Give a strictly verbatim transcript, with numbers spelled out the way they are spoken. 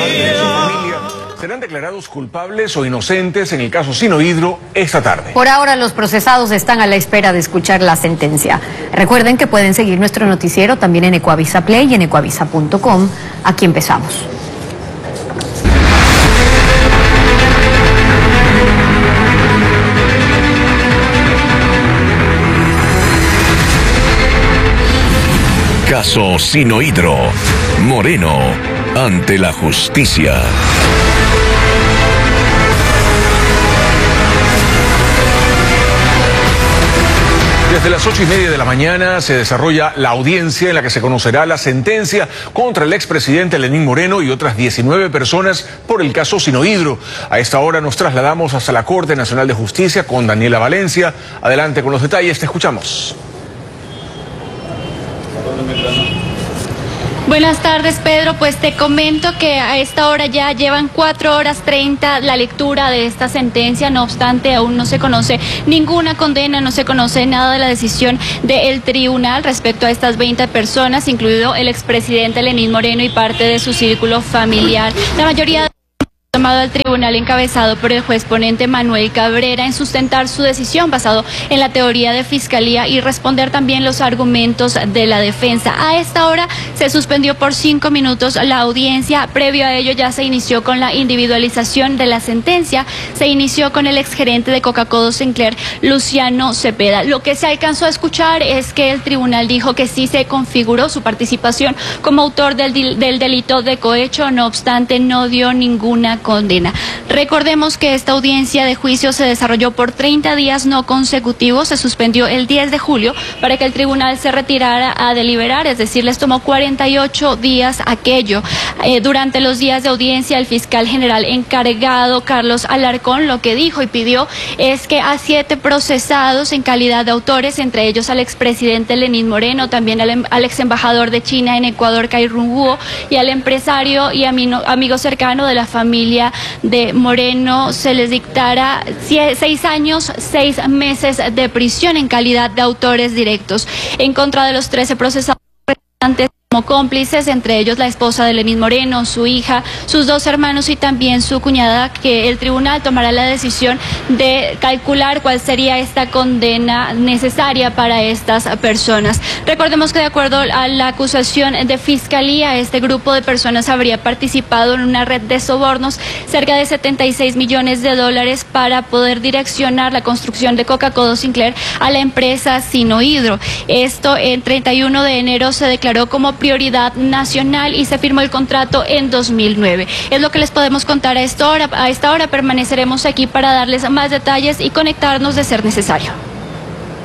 padre de su familia serán declarados culpables o inocentes en el caso Sinohydro esta tarde. Por ahora los procesados están a la espera de escuchar la sentencia. Recuerden que pueden seguir nuestro noticiero también en Ecuavisa Play y en ecuavisa punto com. Aquí empezamos. Caso Sinohydro. Moreno ante la justicia. Desde las ocho y media de la mañana se desarrolla la audiencia en la que se conocerá la sentencia contra el expresidente Lenín Moreno y otras diecinueve personas por el caso Sinohydro. A esta hora nos trasladamos hasta la Corte Nacional de Justicia con Daniela Valencia. Adelante con los detalles, te escuchamos. Buenas tardes, Pedro. Pues te comento que a esta hora ya llevan cuatro horas treinta la lectura de esta sentencia. No obstante, aún no se conoce ninguna condena, no se conoce nada de la decisión del tribunal respecto a estas veinte personas, incluido el expresidente Lenín Moreno y parte de su círculo familiar. La mayoría de tomado al tribunal encabezado por el juez ponente Manuel Cabrera en sustentar su decisión basado en la teoría de fiscalía y responder también los argumentos de la defensa. A esta hora se suspendió por cinco minutos la audiencia. Previo a ello ya se inició con la individualización de la sentencia. Se inició con el exgerente de Coca-Cola Sinclair, Luciano Cepeda. Lo que se alcanzó a escuchar es que el tribunal dijo que sí se configuró su participación como autor del, del delito de cohecho, no obstante no dio ninguna condena. Recordemos que esta audiencia de juicio se desarrolló por treinta días no consecutivos, se suspendió el diez de julio para que el tribunal se retirara a deliberar, es decir, les tomó cuarenta y ocho días aquello. Eh, durante los días de audiencia, el fiscal general encargado, Carlos Alarcón, lo que dijo y pidió es que a siete procesados en calidad de autores, entre ellos al expresidente Lenín Moreno, también al, al ex embajador de China en Ecuador, Cai Rongguo, y al empresario y amigo, amigo cercano de la familia de Moreno, se les dictara seis años, seis meses de prisión en calidad de autores directos en contra de los trece procesados restantes como cómplices, entre ellos la esposa de Lenín Moreno, su hija, sus dos hermanos y también su cuñada, que el tribunal tomará la decisión de calcular cuál sería esta condena necesaria para estas personas. Recordemos que de acuerdo a la acusación de fiscalía, este grupo de personas habría participado en una red de sobornos cerca de setenta y seis millones de dólares para poder direccionar la construcción de Coca-Cola Sinclair a la empresa Sinohydro. Esto en treinta y uno de enero se declaró como prioridad nacional y se firmó el contrato en dos mil nueve. Es lo que les podemos contar a esta hora. A esta hora permaneceremos aquí para darles más detalles y conectarnos de ser necesario.